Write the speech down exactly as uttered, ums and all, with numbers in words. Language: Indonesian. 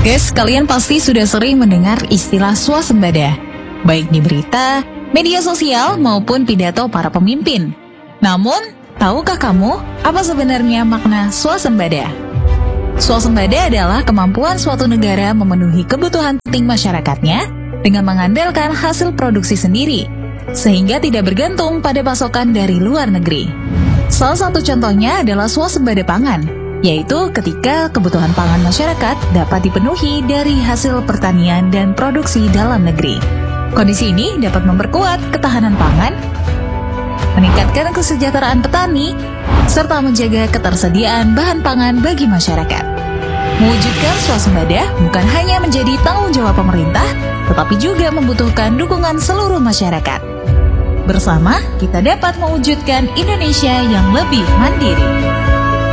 Guys, kalian pasti sudah sering mendengar istilah swasembada, baik di berita, media sosial, maupun pidato para pemimpin. Namun, tahukah kamu apa sebenarnya makna swasembada? Swasembada adalah kemampuan suatu negara memenuhi kebutuhan penting masyarakatnya dengan mengandalkan hasil produksi sendiri, sehingga tidak bergantung pada pasokan dari luar negeri. Salah satu contohnya adalah swasembada pangan, yaitu ketika kebutuhan pangan masyarakat dapat dipenuhi dari hasil pertanian dan produksi dalam negeri. Kondisi ini dapat memperkuat ketahanan pangan, meningkatkan kesejahteraan petani, serta menjaga ketersediaan bahan pangan bagi masyarakat. Mewujudkan swasembada bukan hanya menjadi tanggung jawab pemerintah, tetapi juga membutuhkan dukungan seluruh masyarakat. Bersama, kita dapat mewujudkan Indonesia yang lebih mandiri.